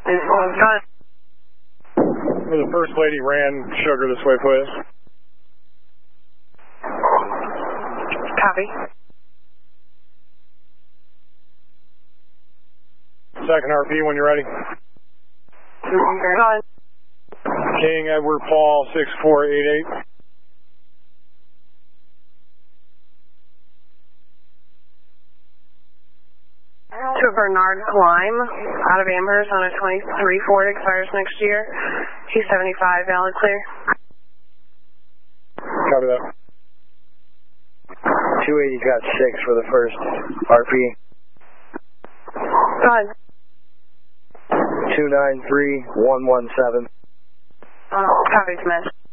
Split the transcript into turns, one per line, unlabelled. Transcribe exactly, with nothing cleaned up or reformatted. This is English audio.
Got it.
The first lady ran sugar this way, please.
Copy.
Second R P when you're ready.
Got it.
King Edward Paul six four eight eight.
To Bernard Climb, out of Amherst on a twenty-three Ford, expires next year. T seventy-five, valid clear.
Copy that.
two eighty got six for the first R P.
Go ahead.
two nine three one one seven.
Uh, copy, Smash.